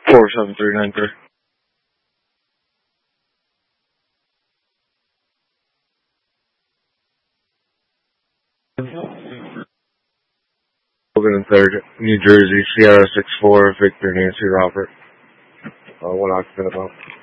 47393. Logan and 3rd, New Jersey, Sierra 64, Victor Nancy Robert. What occupant about?